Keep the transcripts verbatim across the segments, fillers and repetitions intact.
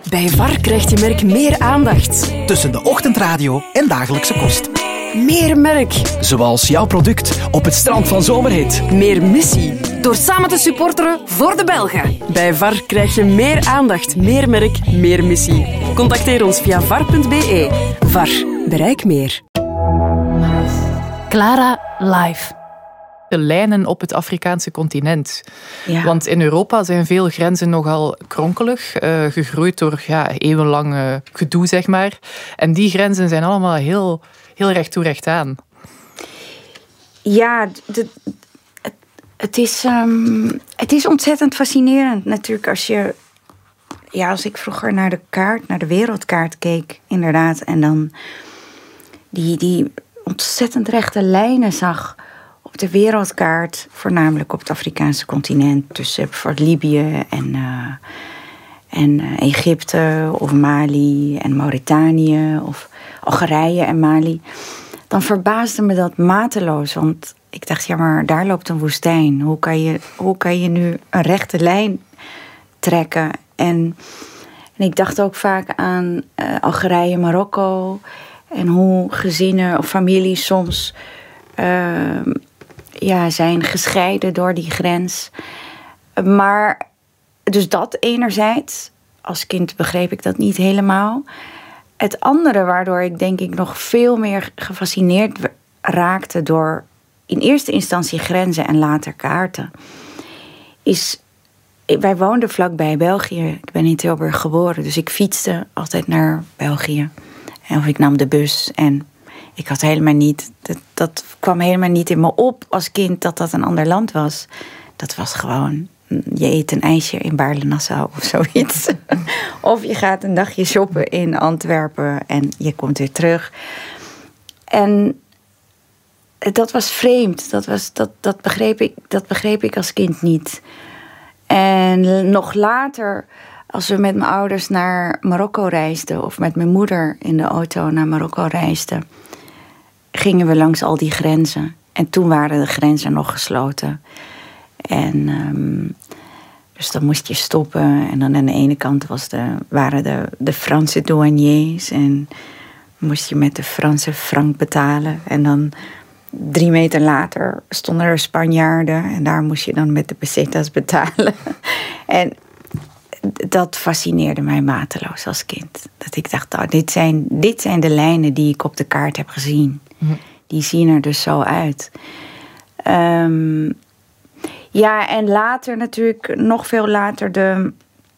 Bij V A R krijgt je merk meer aandacht. Tussen de ochtendradio en dagelijkse kost. Meer merk. Zoals jouw product op het strand van Zomerhit. Meer missie. Door samen te supporteren voor de Belgen. Bij V A R krijg je meer aandacht, meer merk, meer missie. Contacteer ons via var punt be. V A R. Bereik meer. Clara live. De lijnen op het Afrikaanse continent. Ja. Want in Europa zijn veel grenzen nogal kronkelig, uh, gegroeid door ja, eeuwenlang uh, gedoe, zeg maar. En die grenzen zijn allemaal heel, heel recht toe recht aan. Ja, de, het, het, is, um, het is ontzettend fascinerend natuurlijk als je... Ja, als ik vroeger naar de kaart, naar de wereldkaart keek, inderdaad. En dan die, die ontzettend rechte lijnen zag op de wereldkaart, voornamelijk op het Afrikaanse continent, tussen bijvoorbeeld Libië en, uh, en uh, Egypte of Mali en Mauritanië of Algerije en Mali, dan verbaasde me dat mateloos. Want ik dacht, ja, maar daar loopt een woestijn. Hoe kan je, hoe kan je nu een rechte lijn trekken? En, en ik dacht ook vaak aan uh, Algerije, Marokko en hoe gezinnen of families soms Uh, ja, zijn gescheiden door die grens. Maar, dus dat enerzijds. Als kind begreep ik dat niet helemaal. Het andere waardoor ik denk ik nog veel meer gefascineerd raakte door in eerste instantie grenzen en later kaarten, is, wij woonden vlakbij België. Ik ben in Tilburg geboren, dus ik fietste altijd naar België. Of ik nam de bus en ik had helemaal niet, dat, dat kwam helemaal niet in me op als kind dat dat een ander land was. Dat was gewoon, je eet een ijsje in Baarle-Nassau of zoiets. Of je gaat een dagje shoppen in Antwerpen en je komt weer terug. En dat was vreemd. Dat, was, dat, dat, begreep ik, dat begreep ik als kind niet. En nog later, als we met mijn ouders naar Marokko reisden, of met mijn moeder in de auto naar Marokko reisden, gingen we langs al die grenzen. En toen waren de grenzen nog gesloten. En um, dus dan moest je stoppen. En dan aan de ene kant was de, waren de, de Franse douaniers. En moest je met de Franse frank betalen. En dan drie meter later stonden er Spanjaarden. En daar moest je dan met de pesetas betalen. En dat fascineerde mij mateloos als kind. Dat ik dacht, oh, dit zijn, dit zijn de lijnen die ik op de kaart heb gezien. Mm. Die zien er dus zo uit. Um, ja, en later natuurlijk, nog veel later, de,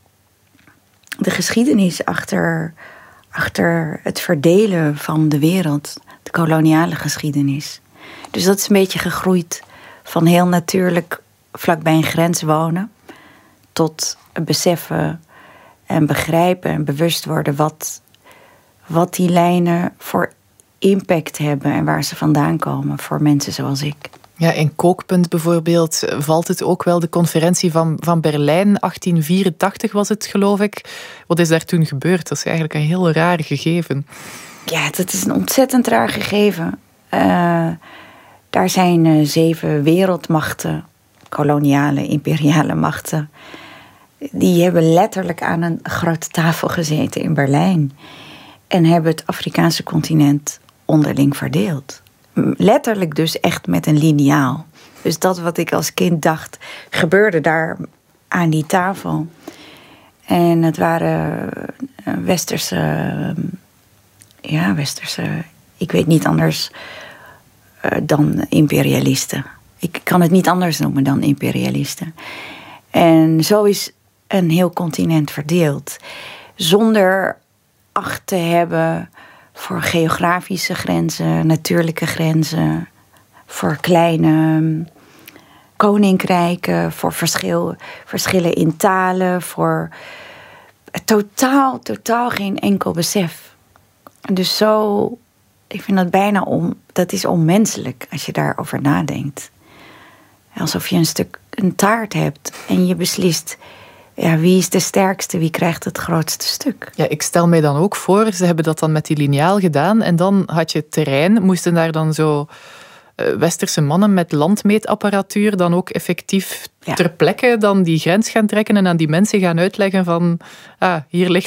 de geschiedenis achter, achter het verdelen van de wereld. De koloniale geschiedenis. Dus dat is een beetje gegroeid van heel natuurlijk vlakbij een grens wonen tot beseffen en begrijpen en bewust worden wat, wat die lijnen voor impact hebben en waar ze vandaan komen voor mensen zoals ik. Ja, in Kookpunt bijvoorbeeld valt het ook wel, de conferentie van, van Berlijn, achttien vierentachtig was het, geloof ik. Wat is daar toen gebeurd? Dat is eigenlijk een heel raar gegeven. Ja, dat is een ontzettend raar gegeven. Uh, daar zijn uh, zeven wereldmachten, koloniale, imperiale machten, die hebben letterlijk aan een grote tafel gezeten in Berlijn en hebben het Afrikaanse continent onderling verdeeld. Letterlijk dus echt met een liniaal. Dus dat wat ik als kind dacht, gebeurde daar aan die tafel. En het waren westerse, ja, westerse, ik weet niet anders uh, dan imperialisten. Ik kan het niet anders noemen dan imperialisten. En zo is een heel continent verdeeld. Zonder acht te hebben voor geografische grenzen, natuurlijke grenzen, voor kleine koninkrijken, voor verschil, verschillen in talen, voor totaal, totaal geen enkel besef. Dus zo, ik vind dat bijna om, dat is onmenselijk als je daarover nadenkt. Alsof je een stuk een taart hebt en je beslist, ja, wie is de sterkste, wie krijgt het grootste stuk? Ja, ik stel mij dan ook voor, ze hebben dat dan met die liniaal gedaan en dan had je terrein, moesten daar dan zo uh, westerse mannen met landmeetapparatuur dan ook effectief ja. ter plekke dan die grens gaan trekken en aan die mensen gaan uitleggen van, ah, hier ligt